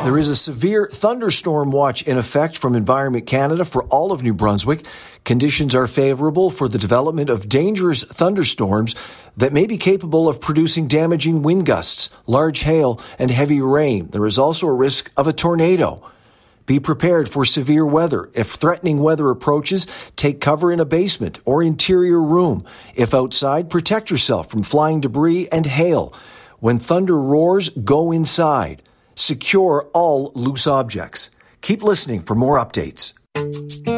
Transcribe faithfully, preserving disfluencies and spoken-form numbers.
There is a severe thunderstorm watch in effect from Environment Canada for all of New Brunswick. Conditions are favorable for the development of dangerous thunderstorms that may be capable of producing damaging wind gusts, large hail, and heavy rain. There is also a risk of a tornado. Be prepared for severe weather. If threatening weather approaches, take cover in a basement or interior room. If outside, protect yourself from flying debris and hail. When thunder roars, go inside. Secure all loose objects. Keep listening for more updates.